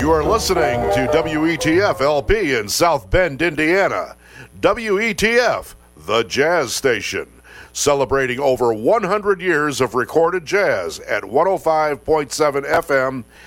You are listening to WETF LP in South Bend, Indiana. WETF, the jazz station, celebrating over 100 years of recorded jazz at 105.7 FM